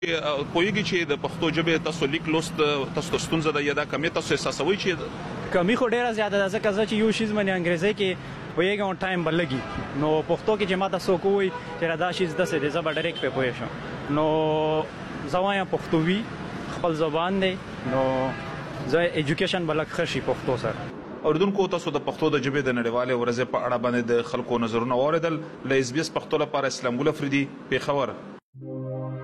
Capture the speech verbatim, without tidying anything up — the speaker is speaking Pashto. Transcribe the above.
پوهیږي چې د پښتو ژبې تاسو لیک لوست تاسو ستونزه ده یا دا کمی تاسو احساسوي چې کمی خو ډیره زیاته ده ځکه زه چې یو شیز باندې انګریزي کې پوهیږم ټایم به لګي نو پښتو کې چې ماته څوک ووایي چې دا شیز داسې دی زه به ډایرکټ پرې پوه شم نو زه وایم پښتو وي خپل زبان دی نو زه ایجوکیشن به لږ ښه شي پښتو سره اوریدونکو تاسو د پښتو د ژبې د نړیوالې ورځې په اړه باندې د خلکو نظرونه واورېدل له اس بي اس پښتو لپاره اسلام ګل افریدي پیښور